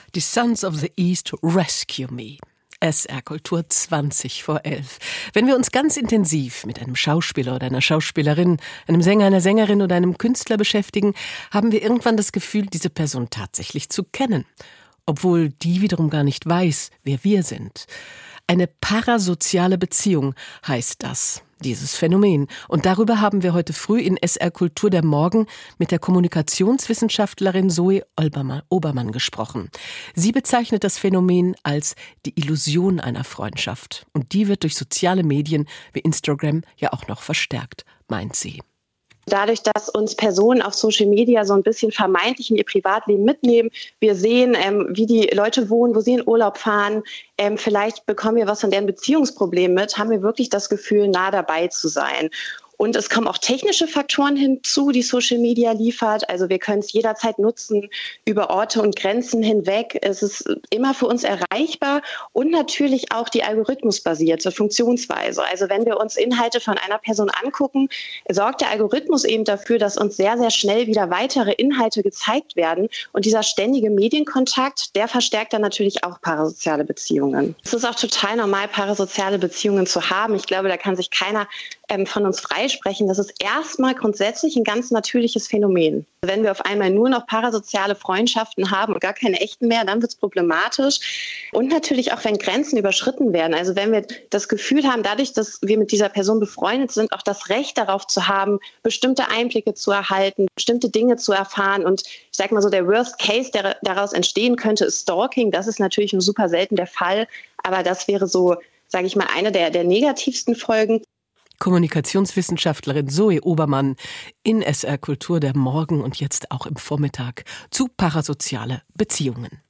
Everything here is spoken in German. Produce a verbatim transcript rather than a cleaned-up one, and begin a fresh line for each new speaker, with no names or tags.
Die Sons of the East Rescue Me. S R Kultur zwanzig vor elf. Wenn wir uns ganz intensiv mit einem Schauspieler oder einer Schauspielerin, einem Sänger, einer Sängerin oder einem Künstler beschäftigen, haben wir irgendwann das Gefühl, diese Person tatsächlich zu kennen. Obwohl die wiederum gar nicht weiß, wer wir sind. Eine parasoziale Beziehung heißt das, dieses Phänomen. Und darüber haben wir heute früh in S R Kultur der Morgen mit der Kommunikationswissenschaftlerin Zoe Obermann gesprochen. Sie bezeichnet das Phänomen als die Illusion einer Freundschaft. Und die wird durch soziale Medien wie Instagram ja auch noch verstärkt, meint sie.
Dadurch, dass uns Personen auf Social Media so ein bisschen vermeintlich in ihr Privatleben mitnehmen, wir sehen, ähm, wie die Leute wohnen, wo sie in Urlaub fahren, ähm, vielleicht bekommen wir was von deren Beziehungsproblemen mit, haben wir wirklich das Gefühl, nah dabei zu sein. Und es kommen auch technische Faktoren hinzu, die Social Media liefert. Also wir können es jederzeit nutzen, über Orte und Grenzen hinweg. Es ist immer für uns erreichbar und natürlich auch die algorithmusbasierte Funktionsweise. Also wenn wir uns Inhalte von einer Person angucken, sorgt der Algorithmus eben dafür, dass uns sehr, sehr schnell wieder weitere Inhalte gezeigt werden. Und dieser ständige Medienkontakt, der verstärkt dann natürlich auch parasoziale Beziehungen. Es ist auch total normal, parasoziale Beziehungen zu haben. Ich glaube, da kann sich keiner ähm, von uns freisprechen. Das ist erstmal grundsätzlich ein ganz natürliches Phänomen. Wenn wir auf einmal nur noch parasoziale Freundschaften haben und gar keine echten mehr, dann wird es problematisch. Und natürlich auch, wenn Grenzen überschritten werden. Also wenn wir das Gefühl haben, dadurch, dass wir mit dieser Person befreundet sind, auch das Recht darauf zu haben, bestimmte Einblicke zu erhalten, bestimmte Dinge zu erfahren. Und ich sage mal so, der Worst Case, der daraus entstehen könnte, ist Stalking. Das ist natürlich nur super selten der Fall. Aber das wäre so, sage ich mal, eine der, der negativsten Folgen.
Kommunikationswissenschaftlerin Zoe Obermann in S R Kultur der Morgen und jetzt auch im Vormittag zu parasoziale Beziehungen.